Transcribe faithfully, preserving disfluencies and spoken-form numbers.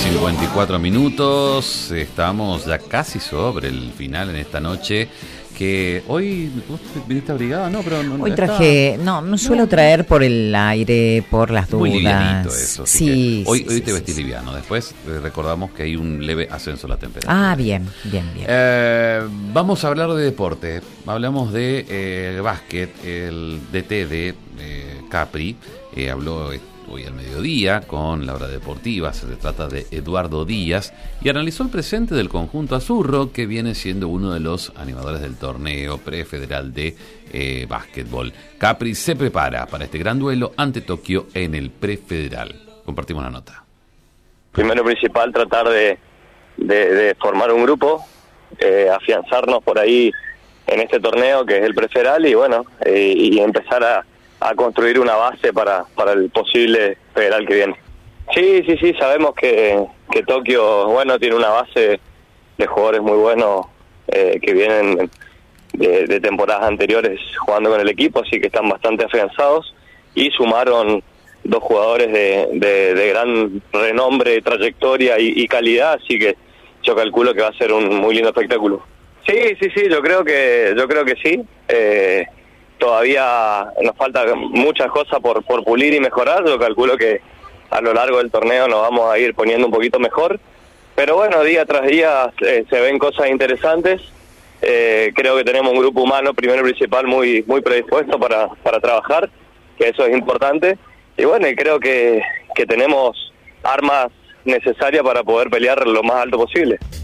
cincuenta y cuatro minutos, estamos ya casi sobre el final en esta noche. Que hoy, ¿vos viniste abrigada? No, pero no, hoy traje, está... no, no suelo no. traer por el aire, por las dudas. Muy livianito eso. Sí, hoy sí, hoy sí, te vestís sí. liviano. Después eh, recordamos que hay un leve ascenso a la temperatura. Ah, bien, bien, bien. Eh, vamos a hablar de deporte. Hablamos de eh, el básquet, el D T de eh, Capri. Eh, habló hoy al mediodía con la hora deportiva. Se trata de Eduardo Díaz y analizó el presente del conjunto azurro, que viene siendo uno de los animadores del torneo prefederal de eh, básquetbol. Capri se prepara para este gran duelo ante Tokio en el prefederal. Compartimos la nota. Primero principal, tratar de, de, de formar un grupo, eh, afianzarnos por ahí en este torneo que es el prefederal y bueno, eh, y empezar a a construir una base para, para el posible federal que viene. Sí, sí, sí, sabemos que, que Tokio, bueno, tiene una base de jugadores muy buenos eh, que vienen de, de temporadas anteriores jugando con el equipo, así que están bastante afianzados y sumaron dos jugadores de, de, de gran renombre, trayectoria y, y calidad, así que yo calculo que va a ser un muy lindo espectáculo. Sí, sí, sí, yo creo que, yo creo que sí. Eh, Todavía nos falta muchas cosas por, por pulir y mejorar. Yo calculo que a lo largo del torneo nos vamos a ir poniendo un poquito mejor. Pero bueno, día tras día eh, se ven cosas interesantes. Eh, creo que tenemos un grupo humano, primero y principal, muy muy predispuesto para, para trabajar, que eso es importante. Y bueno, y creo que, que tenemos armas necesarias para poder pelear lo más alto posible.